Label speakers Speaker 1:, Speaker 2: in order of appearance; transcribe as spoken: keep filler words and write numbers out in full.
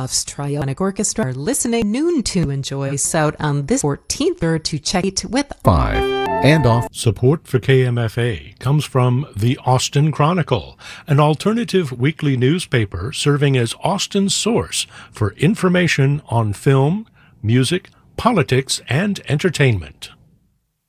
Speaker 1: Tchaikovsky's Trionic Orchestra are listening noon to enjoy us out on this fourteenth or to check it with
Speaker 2: five and off.
Speaker 3: Support for K M F A comes from the Austin Chronicle, an alternative weekly newspaper serving as Austin's source for information on film, music, politics, and entertainment.